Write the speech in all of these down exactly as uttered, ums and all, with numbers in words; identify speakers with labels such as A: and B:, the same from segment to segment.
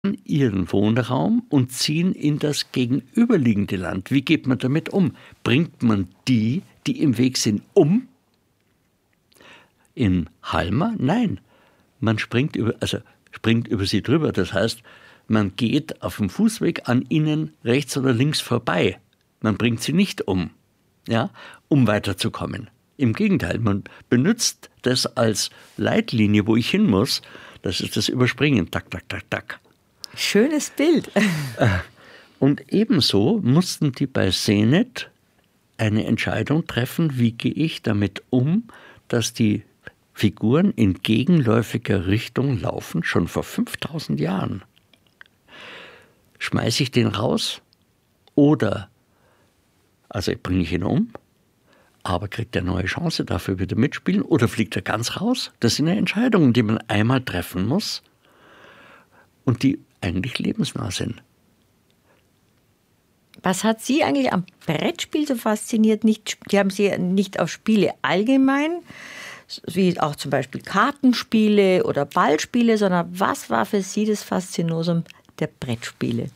A: ihren Wohnraum und ziehen in das gegenüberliegende Land. Wie geht man damit um? Bringt man die, die im Weg sind, um? In Halma? Nein. Man springt über, also springt über sie drüber. Das heißt, man geht auf dem Fußweg an ihnen rechts oder links vorbei. Man bringt sie nicht um, ja, um weiterzukommen. Im Gegenteil, man benutzt das als Leitlinie, wo ich hin muss. Das ist das Überspringen. Tak, tak, tak, tak.
B: Schönes Bild.
A: Und ebenso mussten die bei Senet eine Entscheidung treffen, wie gehe ich damit um, dass die Figuren in gegenläufiger Richtung laufen, schon vor fünftausend Jahren. Schmeiße ich den raus oder, also bringe ich ihn um, aber kriegt er eine neue Chance, dafür wieder mitspielen oder fliegt er ganz raus? Das sind ja Entscheidungen, die man einmal treffen muss und die eigentlich lebensnah sind.
B: Was hat Sie eigentlich am Brettspiel so fasziniert? Nicht, die haben Sie nicht auf Spiele allgemein, wie auch zum Beispiel Kartenspiele oder Ballspiele, sondern was war für Sie das Faszinosum der Brettspiele?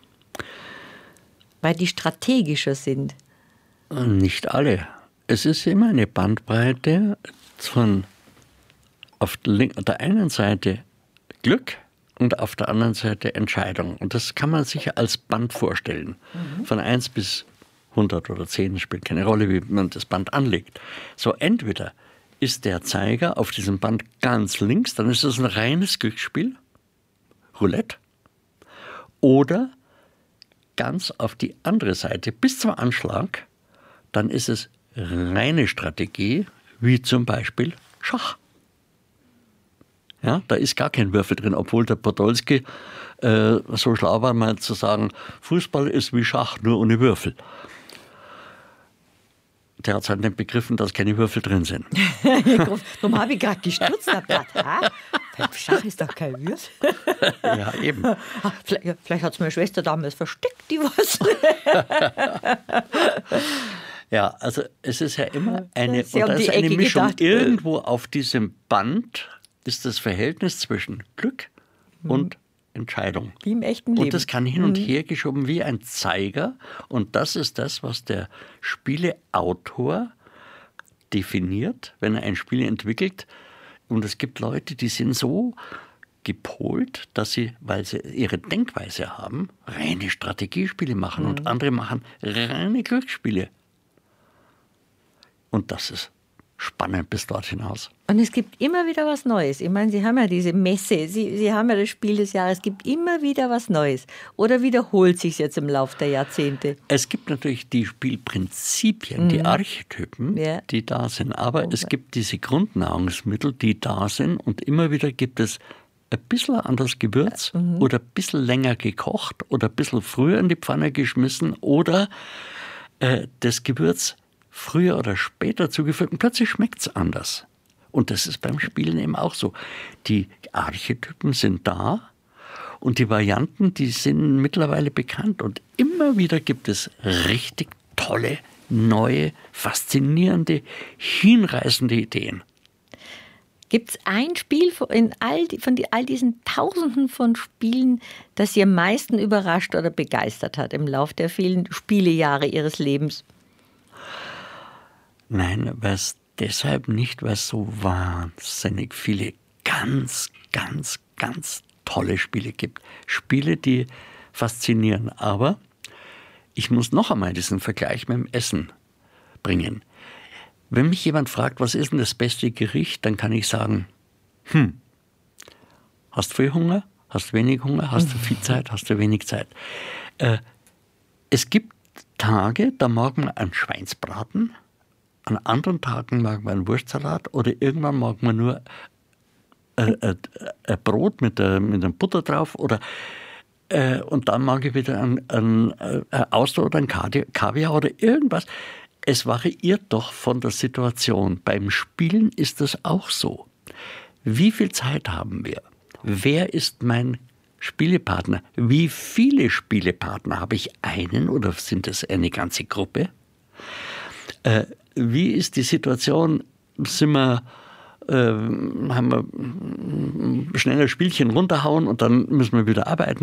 B: Weil die strategischer sind.
A: Nicht alle. Es ist immer eine Bandbreite von auf der einen Seite Glück und auf der anderen Seite Entscheidung. Und das kann man sich als Band vorstellen. Mhm. Von eins bis hundert oder zehn spielt keine Rolle, wie man das Band anlegt. So, entweder ist der Zeiger auf diesem Band ganz links, dann ist es ein reines Glücksspiel, Roulette, oder ganz auf die andere Seite bis zum Anschlag, dann ist es reine Strategie, wie zum Beispiel Schach. Ja, da ist gar kein Würfel drin, obwohl der Podolski äh, so schlau war, mal zu sagen, Fußball ist wie Schach, nur ohne Würfel. Der hat halt nicht begriffen, dass keine Würfel drin sind.
B: Darum habe ich gerade gestutzt. Beim Schach ist doch kein Würfel.
A: Ja, eben.
B: Vielleicht, vielleicht hat es meine Schwester damals versteckt, die was.
A: Ja, also es ist ja immer eine,
B: Sie
A: und da
B: haben
A: ist
B: die
A: eine
B: Ecke
A: Mischung.
B: gedacht.
A: Irgendwo auf diesem Band ist das Verhältnis zwischen Glück und Entscheidung.
B: Wie im echten Leben.
A: Und das kann hin und her geschoben wie ein Zeiger. Und das ist das, was der Spieleautor definiert, wenn er ein Spiel entwickelt. Und es gibt Leute, die sind so gepolt, dass sie, weil sie ihre Denkweise haben, reine Strategiespiele machen. Mhm. Und andere machen reine Glücksspiele. Und das ist spannend bis dort hinaus.
B: Und es gibt immer wieder was Neues. Ich meine, Sie haben ja diese Messe, Sie, Sie haben ja das Spiel des Jahres. Es gibt immer wieder was Neues. Oder wiederholt sich jetzt im Laufe der Jahrzehnte?
A: Es gibt natürlich die Spielprinzipien, mhm. die Archetypen, ja. die da sind. Aber oh, es gibt diese Grundnahrungsmittel, die da sind. Und immer wieder gibt es ein bisschen anderes Gewürz mhm. oder ein bisschen länger gekocht oder ein bisschen früher in die Pfanne geschmissen oder äh, das Gewürz früher oder später zugefügt und plötzlich schmeckt es anders. Und das ist beim Spielen eben auch so. Die Archetypen sind da und die Varianten, die sind mittlerweile bekannt. Und immer wieder gibt es richtig tolle, neue, faszinierende, hinreißende Ideen.
B: Gibt es ein Spiel in all, von all diesen Tausenden von Spielen, das Sie am meisten überrascht oder begeistert hat im Laufe der vielen Spielejahre Ihres Lebens?
A: Nein, weil es deshalb nicht, weil es so wahnsinnig viele ganz, ganz, ganz tolle Spiele gibt. Spiele, die faszinieren. Aber ich muss noch einmal diesen Vergleich mit dem Essen bringen. Wenn mich jemand fragt, was ist denn das beste Gericht, dann kann ich sagen, hm, hast du viel Hunger? Hast du wenig Hunger? Hast du viel Zeit? Hast du wenig Zeit? Äh, es gibt Tage, da mag man einen Schweinsbraten, an anderen Tagen mag man einen Wurstsalat oder irgendwann mag man nur ein äh, äh, Brot mit, der, mit der Butter drauf oder äh, und dann mag ich wieder ein, ein, ein Austern oder ein Kaviar oder irgendwas. Es variiert doch von der Situation. Beim Spielen ist das auch so. Wie viel Zeit haben wir? Wer ist mein Spielepartner? Wie viele Spielepartner habe ich? Einen oder sind es eine ganze Gruppe? Äh, Wie ist die Situation? Sind wir äh, haben wir schnell ein Spielchen runterhauen und dann müssen wir wieder arbeiten.